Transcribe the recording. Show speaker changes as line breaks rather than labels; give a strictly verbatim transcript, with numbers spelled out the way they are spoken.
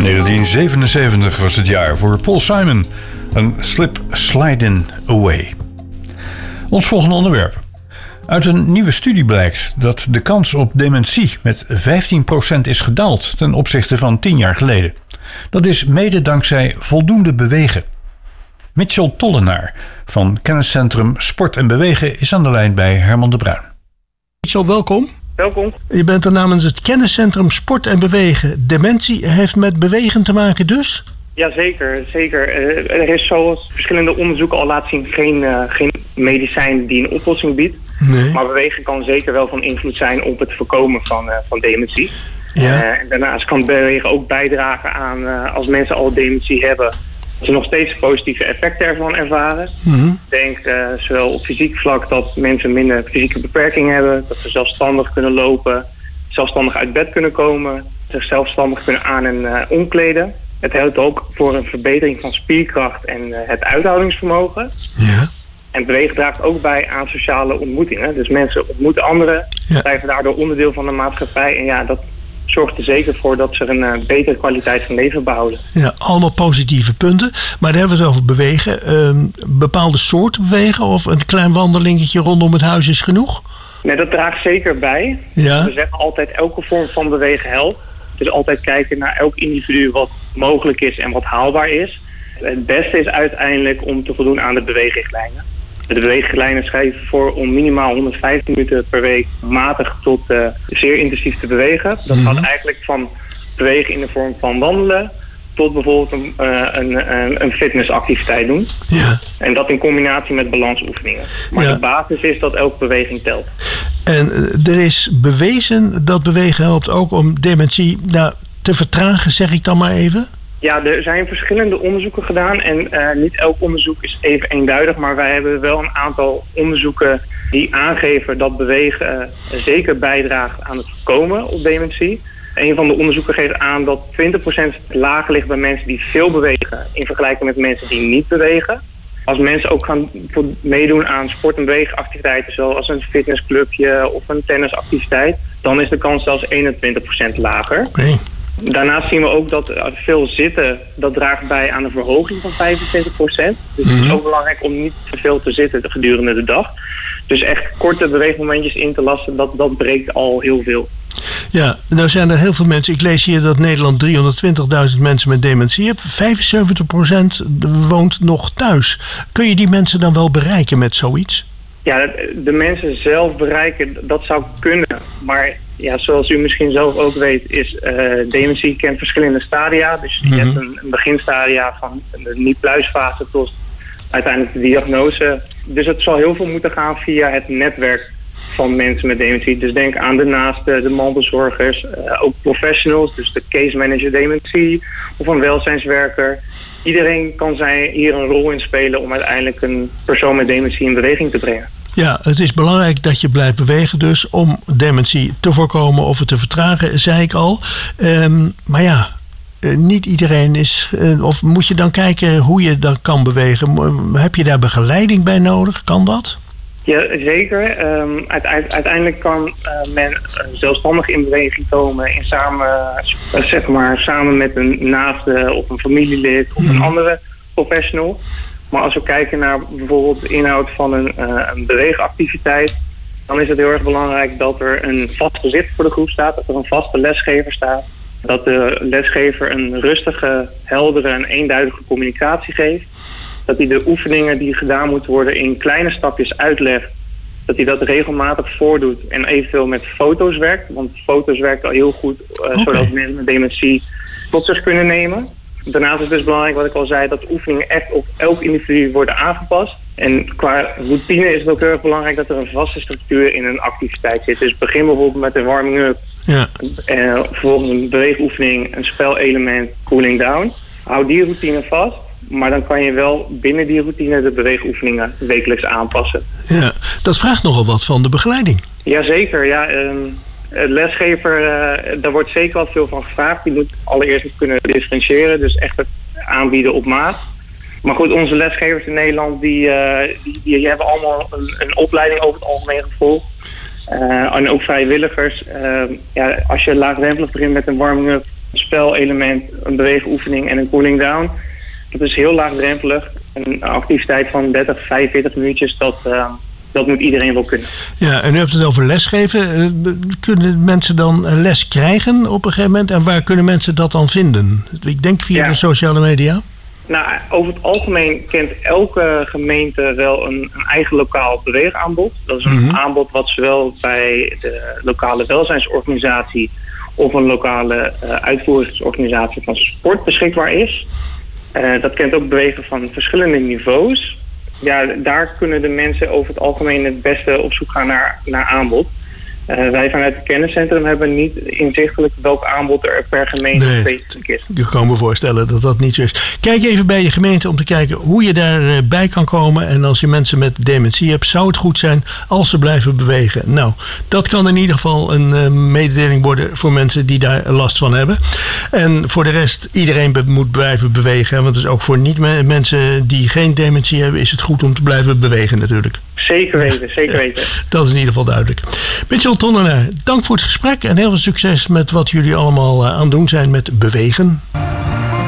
negentien zevenenzeventig was het jaar voor Paul Simon. Een Slip Slidin' Away. Ons volgende onderwerp. Uit een nieuwe studie blijkt dat de kans op dementie met vijftien procent is gedaald ten opzichte van tien jaar geleden. Dat is mede dankzij voldoende bewegen. Mitchell Tollenaar van kenniscentrum Sport en Bewegen is aan de lijn bij Herman de Bruin.
Mitchell, welkom.
Welkom.
Je bent er namens het kenniscentrum Sport en Bewegen. Dementie heeft met bewegen te maken dus?
Jazeker, zeker. Uh, er is zoals verschillende onderzoeken al laten zien geen, uh, geen medicijn die een oplossing biedt.
Nee.
Maar bewegen kan zeker wel van invloed zijn op het voorkomen van, uh, van dementie.
Ja.
Uh, en daarnaast kan bewegen ook bijdragen aan, uh, als mensen al dementie hebben, dat ze nog steeds positieve effecten ervan ervaren.
Mm-hmm.
Ik denk uh, zowel op fysiek vlak dat mensen minder fysieke beperkingen hebben, dat ze zelfstandig kunnen lopen, zelfstandig uit bed kunnen komen, zich zelfstandig kunnen aan- en uh, omkleden. Het helpt ook voor een verbetering van spierkracht en uh, het uithoudingsvermogen.
Ja.
En bewegen draagt ook bij aan sociale ontmoetingen. Dus mensen ontmoeten anderen,
Ja.
blijven daardoor onderdeel van de maatschappij. En ja, dat zorgt er zeker voor dat ze een uh, betere kwaliteit van leven behouden.
Ja, allemaal positieve punten. Maar daar hebben we het over bewegen. Um, bepaalde soorten bewegen of een klein wandelingetje rondom het huis is genoeg?
Nee, dat draagt zeker bij.
Ja.
We zeggen altijd elke vorm van bewegen helpt. Dus altijd kijken naar elk individu wat mogelijk is en wat haalbaar is. Het beste is uiteindelijk om te voldoen aan de beweegrichtlijnen. De beweegrichtlijnen schrijven voor om minimaal honderdvijftig minuten per week matig tot uh, zeer intensief te bewegen. Dat
Mm-hmm.
gaat eigenlijk van bewegen in de vorm van wandelen tot bijvoorbeeld een, uh, een, een, een fitnessactiviteit doen.
Ja.
En dat in combinatie met balansoefeningen. Maar
Ja.
de basis is dat elke beweging telt.
En uh, er is bewezen dat bewegen helpt ook om dementie nou, te vertragen, zeg ik dan maar even.
Ja, er zijn verschillende onderzoeken gedaan en uh, niet elk onderzoek is even eenduidig, maar wij hebben wel een aantal onderzoeken die aangeven dat bewegen uh, zeker bijdraagt aan het voorkomen op dementie. Een van de onderzoeken geeft aan dat twintig procent lager ligt bij mensen die veel bewegen in vergelijking met mensen die niet bewegen. Als mensen ook gaan meedoen aan sport- en beweegactiviteiten zoals een fitnessclubje of een tennisactiviteit, dan is de kans zelfs eenentwintig procent lager.
Okay.
Daarnaast zien we ook dat veel zitten, dat draagt bij aan een verhoging van vijfentwintig procent. Dus
Mm-hmm.
het is ook belangrijk om niet te veel te zitten gedurende de dag. Dus echt korte beweegmomentjes in te lassen, dat, dat breekt al heel veel.
Ja, nou zijn er heel veel mensen. Ik lees hier dat Nederland driehonderdtwintigduizend mensen met dementie heeft. vijfenzeventig procent woont nog thuis. Kun je die mensen dan wel bereiken met zoiets?
Ja, de mensen zelf bereiken, dat zou kunnen. Maar ja, zoals u misschien zelf ook weet, is uh, dementie kent verschillende stadia. Dus je
Mm-hmm.
hebt een, een beginstadia van de niet-pluisfase tot uiteindelijk de diagnose. Dus het zal heel veel moeten gaan via het netwerk van mensen met dementie. Dus denk aan de naasten, de mantelzorgers, uh, ook professionals, dus de case manager dementie of een welzijnswerker. Iedereen kan zij hier een rol in spelen om uiteindelijk een persoon met dementie in beweging te brengen.
Ja, het is belangrijk dat je blijft bewegen dus om dementie te voorkomen of het te vertragen, zei ik al. Um, maar ja, niet iedereen is, uh, of moet je dan kijken hoe je dan kan bewegen? Heb je daar begeleiding bij nodig? Kan dat?
Ja, zeker. Um, uiteindelijk kan uh, men uh, zelfstandig in beweging komen in samen, uh, zeg maar, samen met een naaste of een familielid of een andere professional. Maar als we kijken naar bijvoorbeeld de inhoud van een, uh, een beweegactiviteit, dan is het heel erg belangrijk dat er een vast gezicht voor de groep staat, dat er een vaste lesgever staat, dat de lesgever een rustige, heldere en eenduidige communicatie geeft, dat hij de oefeningen die gedaan moeten worden in kleine stapjes uitlegt, dat hij dat regelmatig voordoet en eventueel met foto's werkt, want foto's werken al heel goed, uh,
Okay.
zodat mensen met dementie tot zich kunnen nemen. Daarnaast is het dus belangrijk, wat ik al zei, dat de oefeningen echt op elk individu worden aangepast. En qua routine is het ook heel erg belangrijk dat er een vaste structuur in een activiteit zit. Dus begin bijvoorbeeld met een warming-up,
Ja.
uh, vervolgens een beweegoefening, een spelelement, cooling down. Hou die routine vast, maar dan kan je wel binnen die routine de beweegoefeningen wekelijks aanpassen.
Ja, dat vraagt nogal wat van de begeleiding.
Jazeker, ja. Um, De lesgever, uh, daar wordt zeker wel veel van gevraagd. Die moet allereerst kunnen differentiëren, dus echt het aanbieden op maat. Maar goed, onze lesgevers in Nederland, die, uh, die, die hebben allemaal een, een opleiding over het algemeen gevolgd. Uh, en ook vrijwilligers. Uh, ja, als je laagdrempelig begint met een warming-up, spelelement, een beweegoefening en een cooling down. Dat is heel laagdrempelig. Een activiteit van dertig, vijfenveertig minuutjes, dat, uh, dat moet iedereen wel kunnen.
Ja, en u hebt het over lesgeven. Uh, kunnen mensen dan les krijgen op een gegeven moment? En waar kunnen mensen dat dan vinden? Ik denk via ja. de sociale media.
Nou, over het algemeen kent elke gemeente wel een, een eigen lokaal beweegaanbod. Dat is een mm-hmm. aanbod wat zowel bij de lokale welzijnsorganisatie of een lokale uh, uitvoeringsorganisatie van sport beschikbaar is. Uh, dat kent ook bewegen van verschillende niveaus. Ja, daar kunnen de mensen over het algemeen het beste op zoek gaan naar, naar aanbod. Uh, wij vanuit het kenniscentrum hebben niet inzichtelijk welk aanbod er per gemeente
nee,
specifiek is.
Ik kan me voorstellen dat dat niet zo is. Kijk even bij je gemeente om te kijken hoe je daarbij kan komen. En als je mensen met dementie hebt, zou het goed zijn als ze blijven bewegen. Nou, dat kan in ieder geval een uh, mededeling worden voor mensen die daar last van hebben. En voor de rest, iedereen be- moet blijven bewegen. Want dus ook voor niet-mensen die geen dementie hebben, is het goed om te blijven bewegen natuurlijk.
Zeker weten, zeker weten.
Ja, dat is in ieder geval duidelijk. Mitchell Tonnenaar, dank voor het gesprek en heel veel succes met wat jullie allemaal aan het doen zijn met bewegen.